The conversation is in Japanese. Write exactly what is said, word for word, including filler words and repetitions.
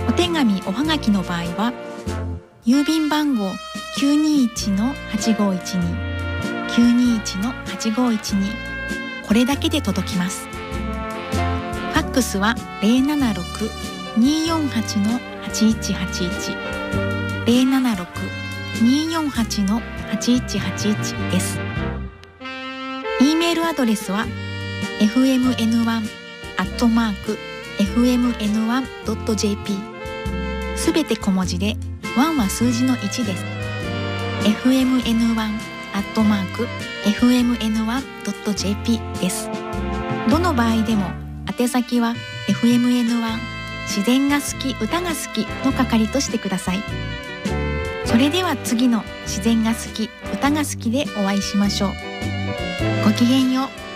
お手紙おはがきの場合は郵便番号 きゅうにいちのはちごいちに きゅうにいちのはちごいちに これだけで届きます。ファックスは ゼロななろく にーよんはち はちいちはちいち ゼロななろく にーよんはち はちいちはちいち です。 E メールアドレスは エフエムエヌワン アットマーク エフエムエヌワン ドット ジェーピー すべて小文字でワンは数字のいちです。 エフエムエヌワン アットマーク エフエムエヌワン ドット ジェーピー です。どの場合でも宛先は エフエムエヌワン 自然が好き歌が好きの係としてください。それでは次の自然が好き歌が好きでお会いしましょう。ごきげんよう。